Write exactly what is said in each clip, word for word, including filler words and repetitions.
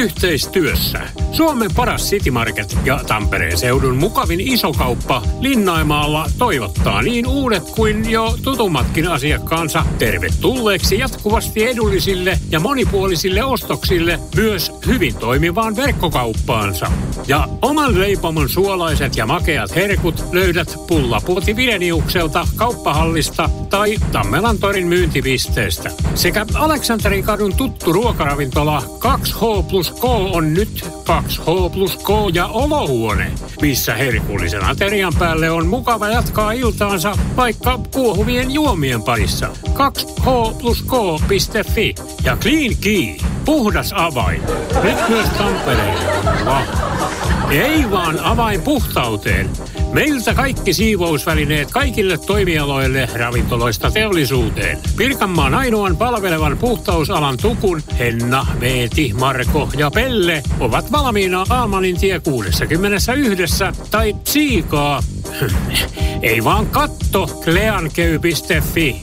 Yhteistyössä Suomen paras City Market ja Tampereen seudun mukavin isokauppa Linnaimaalla toivottaa niin uudet kuin jo tutummatkin asiakkaansa tervetulleeksi jatkuvasti edullisille ja monipuolisille ostoksille myös hyvin toimivaan verkkokauppaansa. Ja oman leipomon suolaiset ja makeat herkut löydät Pullapuoti Vileniukselta kauppahallista tai Tammelantorin myyntipisteestä. Sekä Aleksanterikadun tuttu ruokaravintola kaksi H plus K on nyt kaksi H plus K ja olohuone, missä herkullisen aterian päälle on mukava jatkaa iltaansa vaikka kuohuvien juomien parissa. kaksi H plus K piste fi ja Clean Key, puhdas avain. Nyt myös Tampereella. Ei vaan avain puhtauteen. Meiltä kaikki siivousvälineet kaikille toimialoille ravintoloista teollisuuteen. Pirkanmaan ainoan palvelevan puhtausalan Tukun Henna, Veeti, Marko ja Pelle ovat valmiina Almanin tie kuusikymmentäyksi tai tsiikaa. Ei vaan katto cleankey piste fi.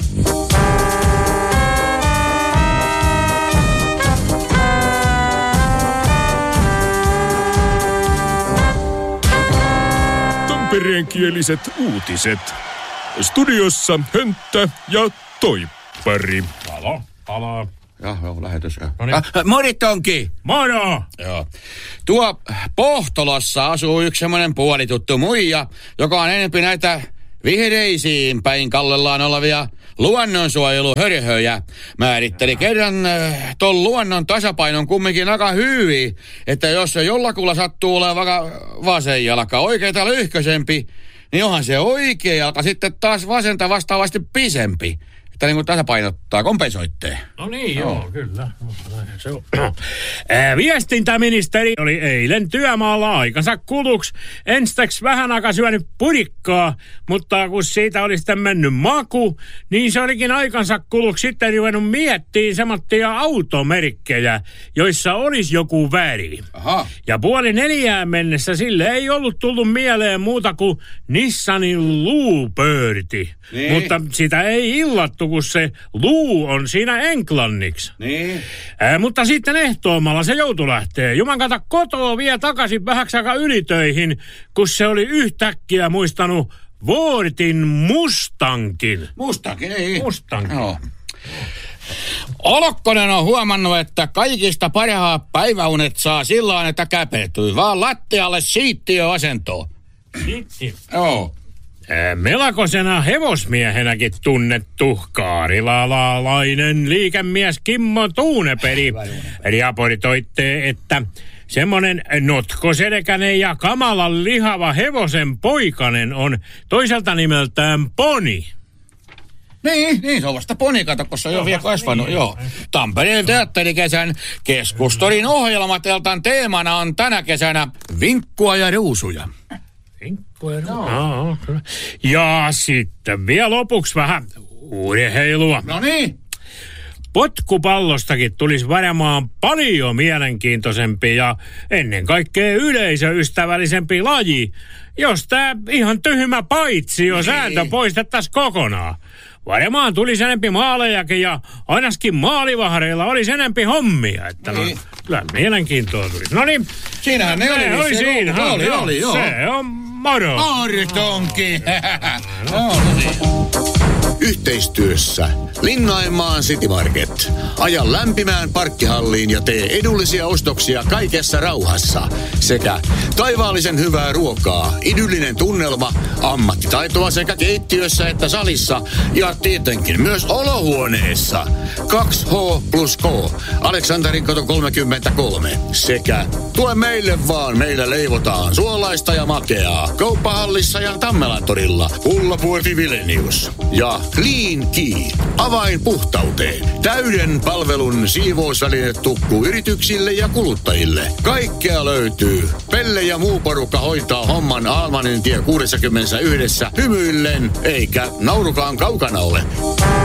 Tampereenkieliset uutiset. Studiossa Hönttä ja Toippari. Halo, halo. Joo, joo, lähetys. No niin. Ah, Moritonki! Moro! Joo. Tuo Pohtolossa asuu yksi semmoinen puolituttu muija, joka on enempi näitä vihreisiin päin kallellaan olevia luonnonsuojeluhörhöjä. Määritteli kerran äh, ton luonnon tasapainon kumminkin aika hyvin, että jos se jollakulla sattuu olemaan vaikka vasen jalka oikeita lyhkösempi, niin onhan se oikea jalka sitten taas vasenta vastaavasti pisempi. Että niin kuin tasapainottaa, kompensoittee. No niin, joo, joo kyllä. Se on. Ää, viestintäministeri oli eilen työmaalla aikansa kuluksi. Enstäks vähän aikaa syönyt purikkaa, mutta kun siitä oli sitten mennyt maku, niin se olikin aikansa kuluksi sitten ruvennut miettimään semmoittia automerkkejä, joissa olisi joku väri. Aha. Ja puoli neljään mennessä sille ei ollut tullut mieleen muuta kuin Nissanin luupöörti. Niin. Mutta sitä ei illattu, kun se luu on siinä englanniksi. Niin. Ää, mutta sitten ehtoomalla se joutui lähtee. Juman kato, kotoa vie takaisin vähäksi aika ylitöihin, kun se oli yhtäkkiä muistanut Vuortin Mustankin. Mustankin, niin. Mustankin. Joo. Olokkonen on huomannut, että kaikista parhaat päiväunet saa silloin, että käpertyy vaan lattialle siittiöasentoon. Siitti. Joo. Melkoisena hevosmiehenäkin tunnettu kaarilalaalainen liikemies Kimmo Tuuneperi raportoitte, että semmoinen notkoselkäinen ja kamalan lihava hevosen poikanen on toiselta nimeltään Poni. Niin, niin, se on vasta poni, kato, kun se on jo vielä kasvanut, niin, joo. Tampereen teatterikesän keskustorin ohjelmateltan teemana on tänä kesänä vinkkua ja ruusuja. Vinkkua ja ruusuja? No. Ja sitten vielä lopuksi vähän urheilua. No niin. Potkupallostakin tulisi varmaan paljon mielenkiintoisempi ja ennen kaikkea yleisöystävällisempi laji, jos tää ihan tyhmä paitsio sääntö poistettaisiin kokonaan. Varmaan tulisi enempi maalejakin ja ainakin maalivahreilla olisi enempi hommia, että niin. No, kyllä mielenkiintoa tulisi. No niin. Siinähän ne oli. Se oli siinä. Oli, oli, oli, joo. Se on moro. Moritonki. No, niin. Yhteistyössä Linnaimaan City Market. Aja lämpimään parkkihalliin ja tee edullisia ostoksia kaikessa rauhassa. Sekä taivaallisen hyvää ruokaa, idyllinen tunnelma, ammattitaitoa sekä keittiössä että salissa ja tietenkin myös olohuoneessa. kaksi H plus K, Aleksanterin kato kolmekymmentäkolme. Sekä tule meille vaan, meillä leivotaan suolaista ja makeaa. Kauppahallissa ja Tammelantorilla. Pullapuoti Vilenius. Ja Clean Key, avain puhtauteen. Täyden palvelun siivousvälinetukku yrityksille ja kuluttajille. Kaikkea löytyy. Pelle ja muu porukka hoitaa homman Almanin tie kuusikymmentäyksi hymyillen, eikä naurukaan kaukana ole.